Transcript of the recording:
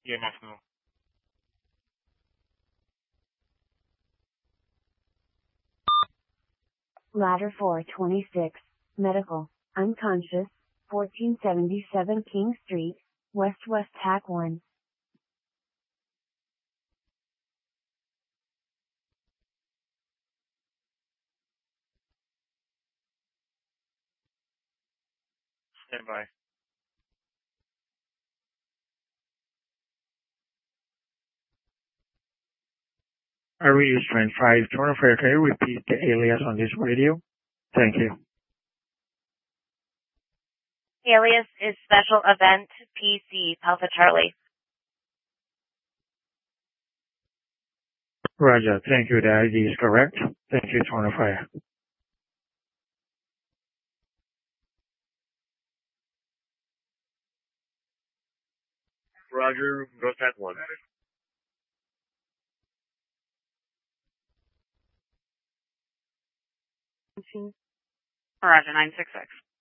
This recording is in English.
EMS now. Ladder 426, medical, unconscious, 1477 King Street, West TAC 1. Stand by. Area is 25. Can you repeat the alias on this radio? Thank you. Alias is Special Event PC, Alpha Charlie. Roger. Thank you. The ID is correct. Thank you, 25. Roger, go TAC 1. Roger, 966.